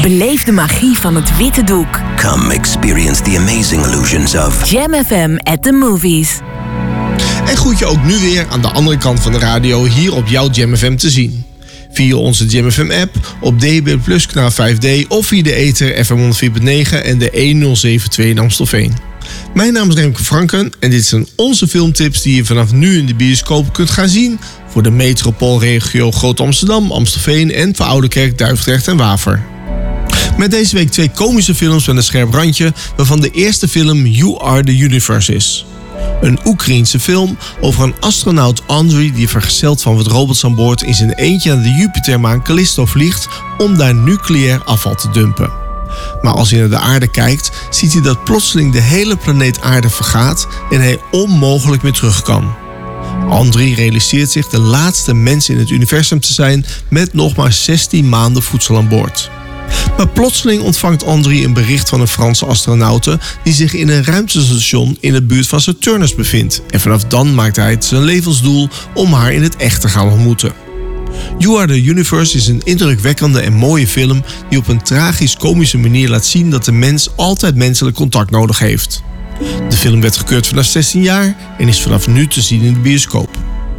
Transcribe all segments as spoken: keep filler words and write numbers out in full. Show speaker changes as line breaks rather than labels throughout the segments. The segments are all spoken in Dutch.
Beleef de magie van het witte doek.
Come experience the amazing illusions of
Jam F M at the movies.
En groet je ook nu weer aan de andere kant van de radio hier op jouw Jam F M te zien. Via onze Jam F M app, op D A B plus kanaal vijf D of via de ether F M honderd vier punt negen en de honderdzeven komma twee in Amstelveen. Mijn naam is Remke Franken en dit zijn onze filmtips die je vanaf nu in de bioscoop kunt gaan zien voor de metropoolregio Groot-Amsterdam, Amstelveen en voor Oudekerk, Duivendrecht en Waver. Met deze week twee komische films met een scherp randje, waarvan de eerste film You Are the Universe is. Een Oekraïense film over een astronaut Andriy die vergezeld van wat robots aan boord in zijn eentje naar de Jupitermaan Callisto vliegt om daar nucleair afval te dumpen. Maar als hij naar de aarde kijkt, ziet hij dat plotseling de hele planeet aarde vergaat en hij onmogelijk meer terug kan. Andriy realiseert zich de laatste mens in het universum te zijn met nog maar zestien maanden voedsel aan boord. Maar plotseling ontvangt Andriy een bericht van een Franse astronaute die zich in een ruimtestation in de buurt van Saturnus bevindt. En vanaf dan maakt hij het zijn levensdoel om haar in het echt te gaan ontmoeten. You Are the Universe is een indrukwekkende en mooie film die op een tragisch-komische manier laat zien dat de mens altijd menselijk contact nodig heeft. De film werd gekeurd vanaf zestien jaar en is vanaf nu te zien in de bioscoop.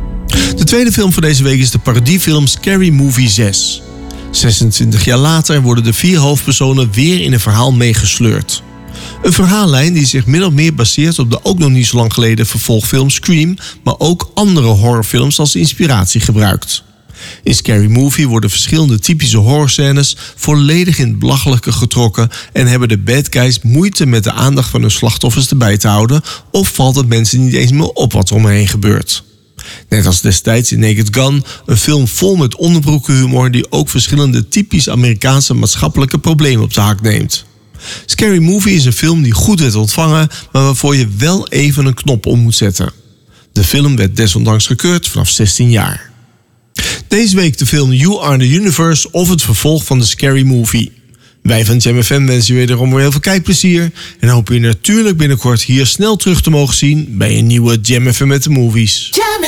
De tweede film voor deze week is de parodiefilm Scary Movie zes. zesentwintig jaar later worden de vier hoofdpersonen weer in een verhaal meegesleurd. Een verhaallijn die zich min of meer baseert op de ook nog niet zo lang geleden vervolgfilm Scream, maar ook andere horrorfilms als inspiratie gebruikt. In Scary Movie worden verschillende typische horrorscènes volledig in het belachelijke getrokken en hebben de bad guys moeite met de aandacht van hun slachtoffers erbij te houden of valt het mensen niet eens meer op wat er omheen gebeurt. Net als destijds in Naked Gun, een film vol met onderbroekenhumor die ook verschillende typisch Amerikaanse maatschappelijke problemen op de hak neemt. Scary Movie is een film die goed werd ontvangen, maar waarvoor je wel even een knop om moet zetten. De film werd desondanks gekeurd vanaf zestien jaar. Deze week de film You Are the Universe of het vervolg van de Scary Movie. Wij van Jam F M wensen je wederom weer heel veel kijkplezier en hopen je natuurlijk binnenkort hier snel terug te mogen zien bij een nieuwe Jam F M at the Movies.
Jam